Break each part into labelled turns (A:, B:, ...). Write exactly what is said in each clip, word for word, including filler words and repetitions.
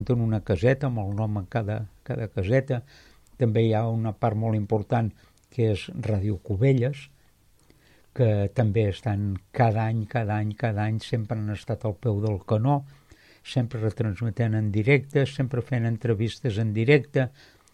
A: en una caseta amb el nom en cada, cada caseta. També hi ha una part molt important que és Ràdio Cubelles, que també estan cada any, cada any, cada any, sempre han estat al peu del canó, sempre retransmetent en directe, sempre fent entrevistes en directe.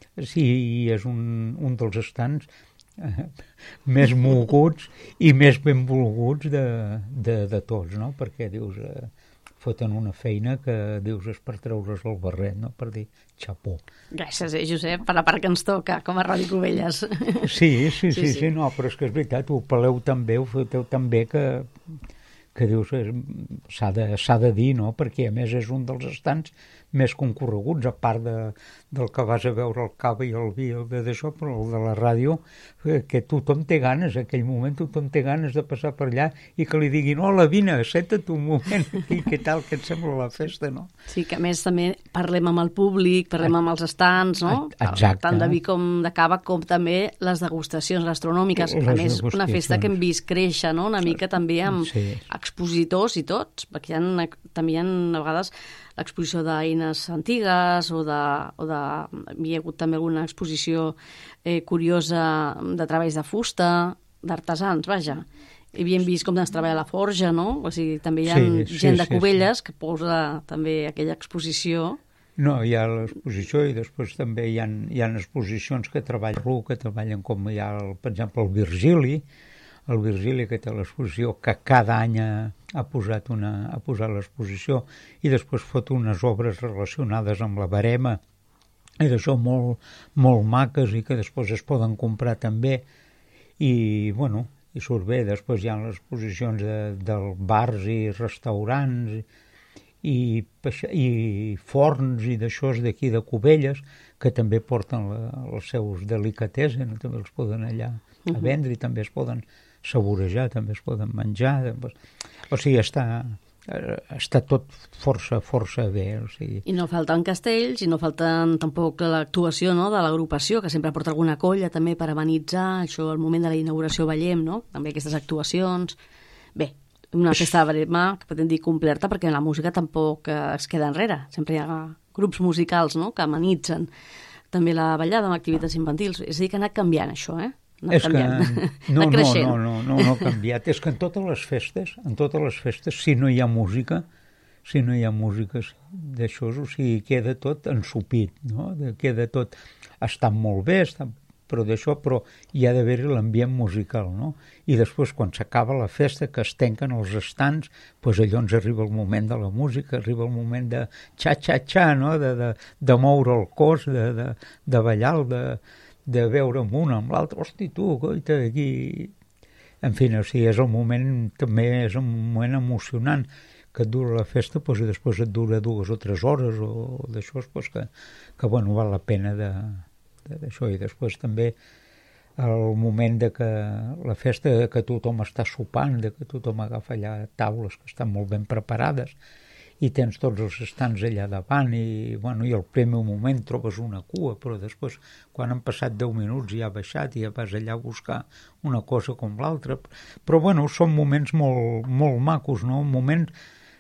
A: Sí, és un, un dels estants eh, més moguts i més benvolguts de, de, de tots, no? Perquè dius, eh, foten una feina que dius és per treure's el barret, no? Per dir xapó.
B: Gràcies, eh, Josep, per la part que ens toca, com a Ràdio Cubelles.
A: Sí, sí, sí, sí, sí, no, però és que és veritat, ho peleu tan bé, ho foteu tan bé que, que dius, s'ha de, s'ha de dir, no? Perquè a més és un dels estants més concorreguts, a part de, del que vas a veure el Cava i el Vi, el d'això, però el de la ràdio, que tothom té ganes, en aquell moment tothom té ganes de passar per allà i que li diguin, hola, vine, asseta't un moment, i què tal, què et sembla la festa, no?
B: Sí, que a més també parlem amb el públic, parlem amb els estants, no?
A: Exacte.
B: Tant de Vi com de Cava, com també les degustacions gastronòmiques. A més, una festa que hem vist créixer, no? Una mica també amb sí. expositors i tots, perquè hi ha, també hi ha a vegades l'exposició d'eines antigues o de, o de... Hi ha hagut també alguna exposició eh, curiosa de treballs de fusta, d'artesans, vaja. I havíem vist com es treballa la forja, no? O sigui, també hi ha sí, sí, gent de Cubelles sí, sí. que posa també aquella exposició.
A: No, hi ha l'exposició i després també hi ha, hi ha exposicions que treballen, que treballen com hi ha, el, per exemple, el Virgili, el Virgili que té l'exposició, que cada any ha, ha posat, una, ha posat l'exposició i després fot unes obres relacionades amb la barema i d'això molt, molt maques i que després es poden comprar també i, bueno, i surt bé. Després hi ha les exposicions de, del bars i restaurants i, i forns i d'això d'aquí de Cubelles que també porten la, els seus delicatessen, també els poden allà a vendre i també es poden saborejar, també es poden menjar. O sigui, està, està tot força, força bé. O sigui.
B: I no falten castells i no falten tampoc l'actuació, no?, de l'agrupació, que sempre porta alguna colla també per amenitzar. Això al moment de la inauguració veiem, no?, també aquestes actuacions. Bé, una festa de barema que podem dir completa perquè la música tampoc es queda enrere. Sempre hi ha grups musicals, no?, que amenitzen també la ballada amb activitats infantils. És a dir, que ha anat canviant això, eh? No
A: és que no, no, no, no, no, no ha canviat. És que en totes les festes, en totes les festes, si no hi ha música, si no hi ha música d'això, o sigui, queda tot ensupit, no? Queda tot, està molt bé, està, però d'això, però hi ha d'haver l'ambient musical, no? I després, quan s'acaba la festa, que es tanquen els estants, doncs allò ens arriba el moment de la música, arriba el moment de xa-xa-xa, no? De, de, de moure el cos, de, de, de ballar, de... de veure amb un, amb l'altre, hosti, tu, coita, aquí... En fi, o sigui, és el moment, també és un moment emocionant, que et dura la festa, doncs, i després et dura dues o tres hores, o d'això, doncs, que, que, bueno, val la pena de, de, d'això. I després també el moment de que la festa, de que tothom està sopant, de que tothom agafa allà taules que estan molt ben preparades, i tens tots els estants allà davant i, bueno, i al primer moment trobes una cua, però després, quan han passat deu minuts i ha baixat i ja vas allà a buscar una cosa com l'altra. Però, bueno, són moments molt, molt macos, no? Moments,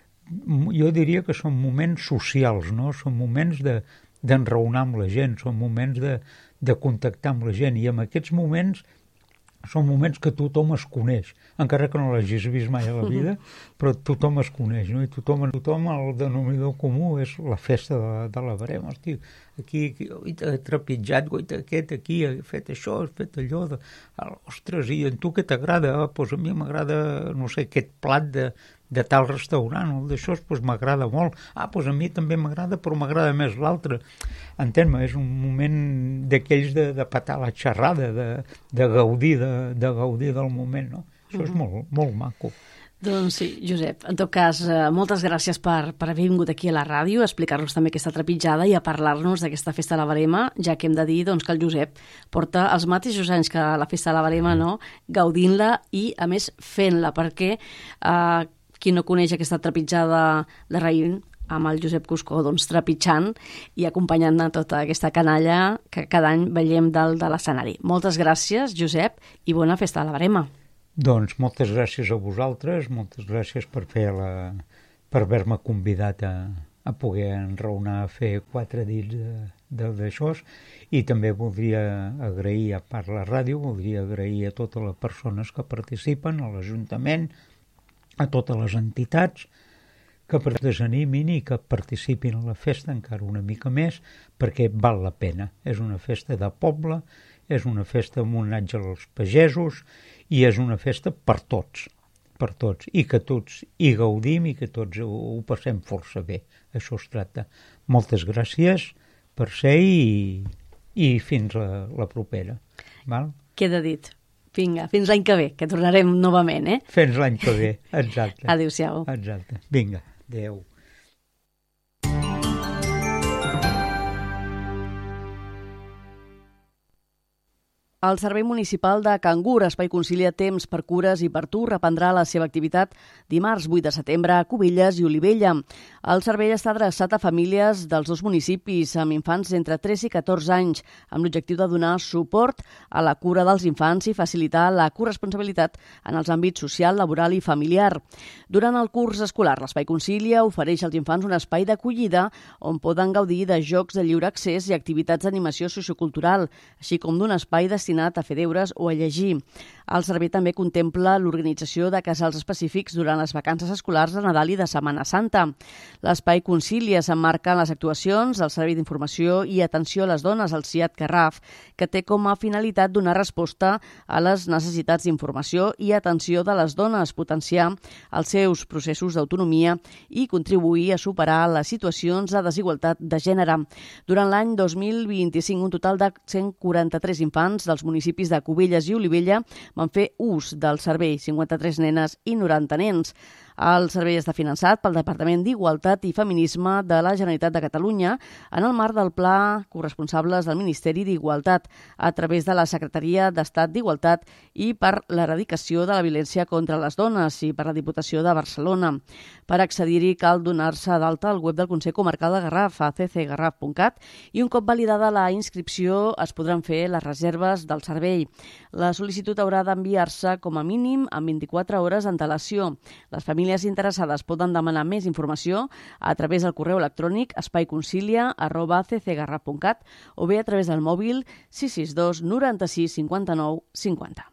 A: jo diria que són moments socials, no? Són moments de, d'enraonar amb la gent, són moments de, de contactar amb la gent, i en aquests moments són moments que tothom es coneix, encara que no l'hagis vist mai a la vida, però tothom es coneix, no? I tothom, tothom el denominador comú és la festa de, de la barema. Hosti, aquí, aquí he trepitjat, goita, aquest, aquí, he fet això, he fet allò, de, ostres, i a tu què t'agrada? Ah, doncs a mi m'agrada, no sé, aquest plat de, de tal restaurant, o d'això, doncs m'agrada molt. Ah, doncs a mi també m'agrada, però m'agrada més l'altre. Entén-me, és un moment d'aquells de, de patar la xerrada, de, de, gaudir, de, de gaudir del moment, no? Això és molt, molt maco.
B: Doncs sí, Josep, en tot cas, eh, moltes gràcies per, per haver vingut aquí a la ràdio, a explicar-nos també aquesta trepitjada i a parlar-nos d'aquesta festa de la barema, ja que hem de dir doncs, que el Josep porta els mateixos anys que la festa de la barema, no?, gaudint-la i, a més, fent-la, perquè eh, qui no coneix aquesta trepitjada de raïm, amb el Josep Cuscó, doncs, trepitjant i acompanyant a tota aquesta canalla que cada any veiem dalt de l'escenari. Moltes gràcies, Josep, i bona festa de la barema.
A: Doncs moltes gràcies a vosaltres, moltes gràcies per fer la, per haver-me convidat a, a poder enraonar a fer quatre dits d'això. I també voldria agrair, a part la ràdio, voldria agrair a totes les persones que participen, a l'Ajuntament, a totes les entitats, que desanimin i que participin a la festa encara una mica més, perquè val la pena. És una festa de poble, és una festa amb homenatge als pagesos i és una festa per tots, per tots, i que tots hi gaudim i que tots ho, ho passem força bé. Això es tracta. Moltes gràcies per ser i, i fins la, la propera. Val?
B: Queda dit. Vinga, fins l'any que ve, que tornarem novament, eh?
A: Fins l'any que ve, exacte.
B: Adéu-siau.
A: Exacte. Vinga, adéu.
B: El Servei Municipal de Cangur, Espai Concilia Temps per Cures i per Tu, reprendrà la seva activitat dimarts vuit de setembre a Cubelles i Olivella. El servei està adreçat a famílies dels dos municipis amb infants d'entre tres i catorze anys, amb l'objectiu de donar suport a la cura dels infants i facilitar la corresponsabilitat en els àmbits social, laboral i familiar. Durant el curs escolar, l'Espai Concilia ofereix als infants un espai d'acollida on poden gaudir de jocs de lliure accés i activitats d'animació sociocultural, així com d'un espai de destinat a fer deures o a llegir. El servei també contempla l'organització de casals específics durant les vacances escolars de Nadal i de Setmana Santa. L'Espai Concilia s'emmarca en les actuacions del Servei d'Informació i Atenció a les Dones, el C I A T Garraf, que té com a finalitat donar resposta a les necessitats d'informació i atenció de les dones, potenciar els seus processos d'autonomia i contribuir a superar les situacions de desigualtat de gènere. Durant l'any dos mil vint-i-cinc, un total de cent quaranta-tres infants dels municipis de Cubelles i Olivella van fer ús del servei, cinquanta-tres nenes i noranta nens. El servei està finançat pel Departament d'Igualtat i Feminisme de la Generalitat de Catalunya en el marc del Pla Corresponsables del Ministeri d'Igualtat a través de la Secretaria d'Estat d'Igualtat i per l'erradicació de la violència contra les dones i per la Diputació de Barcelona. Per accedir-hi cal donar-se d'alta al web del Consell Comarcal de Garraf a c c garraf punt cat i un cop validada la inscripció es podran fer les reserves del servei. La sol·licitud haurà d'enviar-se com a mínim amb vint-i-quatre hores d'antelació. Les famílies Les interessades poden demanar més informació a través del correu electrònic espaiconcilia arroba c c garraf punt cat o bé a través del mòbil sis sis dos noranta-sis cinquanta-nou cinquanta.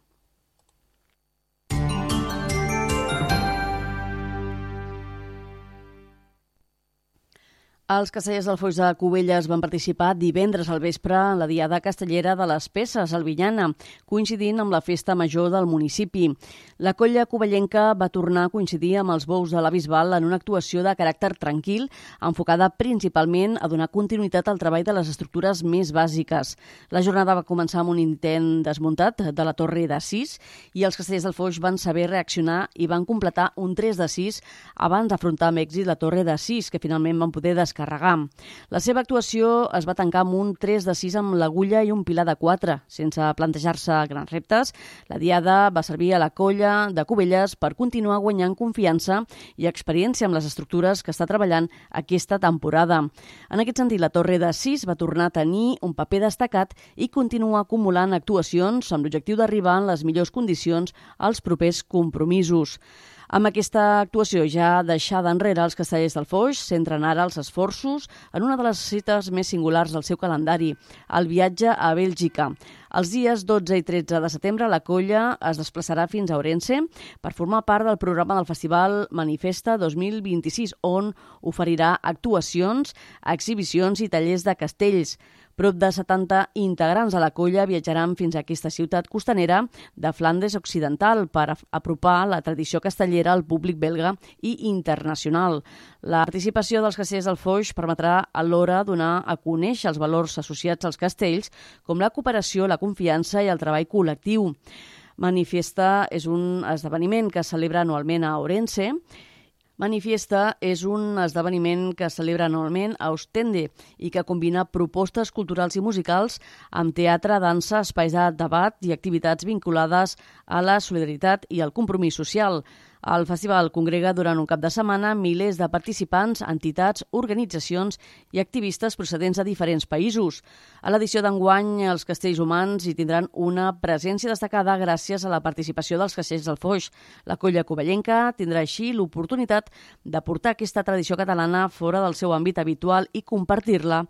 B: Els castellers del Foix de Cubelles van participar divendres al vespre en la Diada Castellera de les Peces, Albinyana, coincidint amb la festa major del municipi. La colla cubellenca va tornar a coincidir amb els bous de la Bisbal en una actuació de caràcter tranquil, enfocada principalment a donar continuïtat al treball de les estructures més bàsiques. La jornada va començar amb un intent desmuntat de la Torre de sis i els castellers del Foix van saber reaccionar i van completar un tres de sis abans d'afrontar amb èxit la Torre de sis, que finalment van poder descarregar. La seva actuació es va tancar amb un tres de sis amb l'agulla i un pilar de quatre. Sense plantejar-se grans reptes, la Diada va servir a la colla de Cubelles per continuar guanyant confiança i experiència amb les estructures que està treballant aquesta temporada. En aquest sentit, la Torre de sis va tornar a tenir un paper destacat i continua acumulant actuacions amb l'objectiu d'arribar en les millors condicions als propers compromisos. Amb aquesta actuació ja deixada enrere, els castellers del Foix centren ara els esforços en una de les cites més singulars del seu calendari, el viatge a Bèlgica. Els dies dotze i tretze de setembre la colla es desplaçarà fins a Ourense per formar part del programa del Festival Manifesta dos mil vint-i-sis, on oferirà actuacions, exhibicions i tallers de castells. Prop de setanta integrants de la colla viatjaran fins a aquesta ciutat costanera de Flandes Occidental per apropar la tradició castellera al públic belga i internacional. La participació dels castellers del Foix permetrà alhora donar a conèixer els valors associats als castells, com la cooperació, la confiança i el treball col·lectiu. Manifesta és un esdeveniment que es celebra anualment a Ourense. Manifesta és un esdeveniment que es celebra anualment a Ostende i que combina propostes culturals i musicals amb teatre, dansa, espais de debat i activitats vinculades a la solidaritat i al compromís social. El festival congrega durant un cap de setmana milers de participants, entitats, organitzacions i activistes procedents de diferents països. A l'edició d'enguany, els castells humans hi tindran una presència destacada gràcies a la participació dels castells del Foix. La colla covellenca tindrà així l'oportunitat de portar aquesta tradició catalana fora del seu àmbit habitual i compartir-la